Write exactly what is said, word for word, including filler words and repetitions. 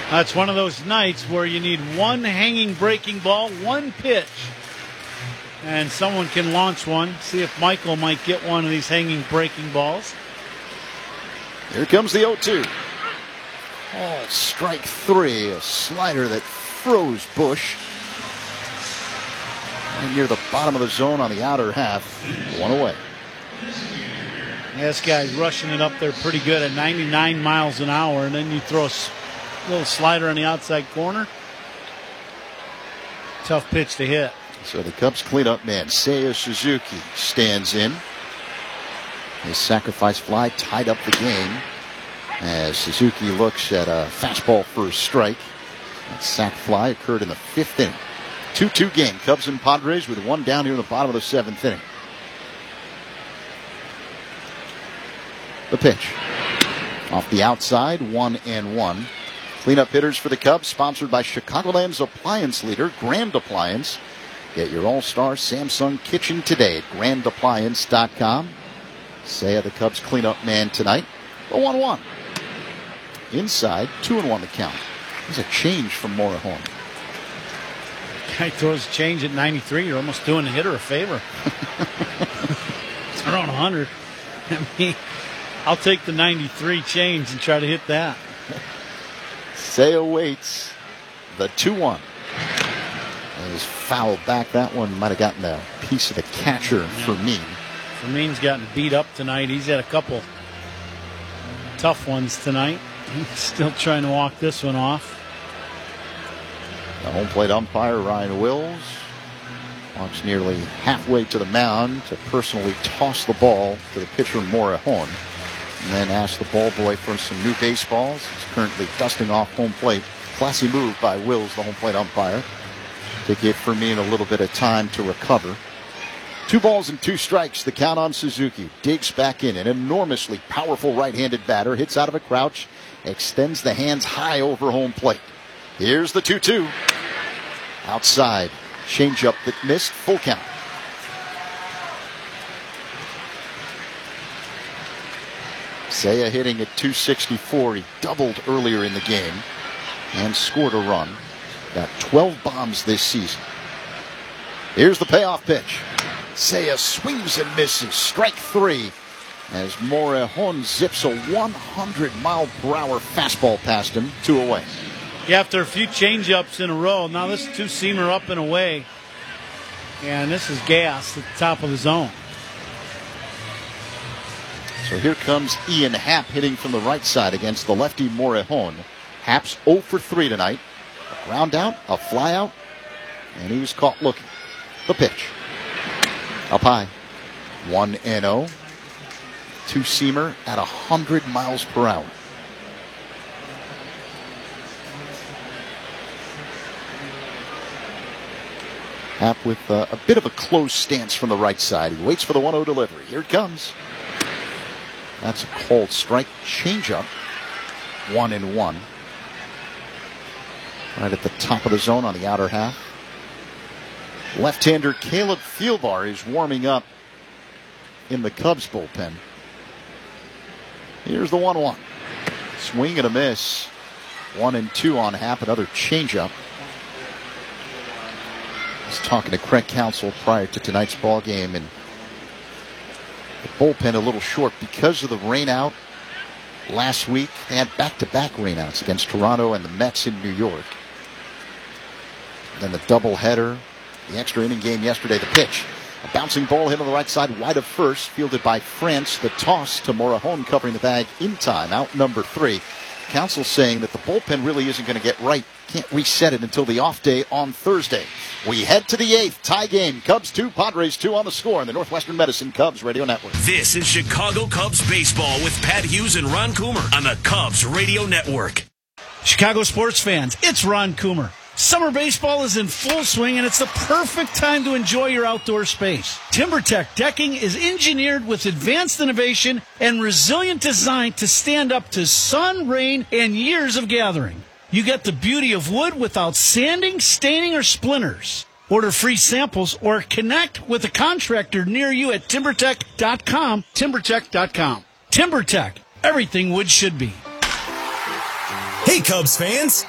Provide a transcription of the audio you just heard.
That's one of those nights where you need one hanging breaking ball, one pitch. And someone can launch one. See if Michael might get one of these hanging breaking balls. Here comes the oh two. Oh, strike three. A slider that froze Bush. And near the bottom of the zone on the outer half. One away. Yeah, this guy's rushing it up there pretty good at ninety-nine miles an hour. And then you throw a little slider on the outside corner. Tough pitch to hit. So the Cubs cleanup man, Seiya Suzuki, stands in. His sacrifice fly tied up the game as Suzuki looks at a fastball for a strike. That sac fly occurred in the fifth inning. two two game, Cubs and Padres with one down here in the bottom of the seventh inning. The pitch. Off the outside, one and one. Cleanup hitters for the Cubs, sponsored by Chicagoland's appliance leader, Grand Appliance. Get your all-star Samsung kitchen today at grand appliance dot com. Seiya, the Cubs cleanup man tonight. The one one. Inside, two and one the count. There's a change from Morejon. Guy throws a change at ninety-three. You're almost doing the hitter a favor. It's around one hundred. I mean, I'll take the ninety-three change and try to hit that. Seiya waits. The two one. And his foul back. That one might have gotten a piece of the catcher yeah. for me. Fermin's gotten beat up tonight. He's had a couple tough ones tonight. He's still trying to walk this one off. The home plate umpire, Ryan Wills, walks nearly halfway to the mound to personally toss the ball to the pitcher, Morejon, and then ask the ball boy for some new baseballs. He's currently dusting off home plate. Classy move by Wills, the home plate umpire, to give Fermin a little bit of time to recover. Two balls and two strikes, the count on Suzuki. Digs back in. An enormously powerful right-handed batter. Hits out of a crouch. Extends the hands high over home plate. Here's the two two. Outside. Changeup that missed. Full count. Seiya hitting at two sixty-four. He doubled earlier in the game and scored a run. Got twelve bombs this season. Here's the payoff pitch. Seiya swings and misses. Strike three as Morejon zips a one hundred mile per hour fastball past him. Two away. Yeah, after a few changeups in a row, now this two-seamer up and away. And this is gas at the top of the zone. So here comes Ian Happ hitting from the right side against the lefty Morejon. Happ's oh for three tonight. A ground out, a fly out, and he was caught looking. The pitch. Up high. one and oh. Two-seamer at one hundred miles per hour. Happ with uh, a bit of a closed stance from the right side. He waits for the one oh delivery. Here it comes. That's a called strike. Changeup. One and one. Right at the top of the zone on the outer half. Left-hander Caleb Thielbar is warming up in the Cubs bullpen. Here's the one one. Swing and a miss. One and two on Happ. Another changeup. I was talking to Craig Counsell prior to tonight's ball game, and the bullpen a little short because of the rain out last week. They had back-to-back rainouts against Toronto and the Mets in New York. Then the doubleheader, the extra inning game yesterday. The pitch, a bouncing ball hit on the right side, wide of first, fielded by France. The toss to Morejon covering the bag in time, out number three. Counsell saying that the bullpen really isn't going to get right. Can't reset it until the off day on Thursday. We head to the eighth, tie game. Cubs two, Padres two on the score in the Northwestern Medicine Cubs Radio Network. This is Chicago Cubs baseball with Pat Hughes and Ron Coomer on the Cubs Radio Network. Chicago sports fans, it's Ron Coomer. Summer baseball is in full swing, and it's the perfect time to enjoy your outdoor space. TimberTech decking is engineered with advanced innovation and resilient design to stand up to sun, rain, and years of gathering. You get the beauty of wood without sanding, staining, or splinters. Order free samples or connect with a contractor near you at timber tech dot com. timber tech dot com. TimberTech, everything wood should be. Hey, Cubs fans.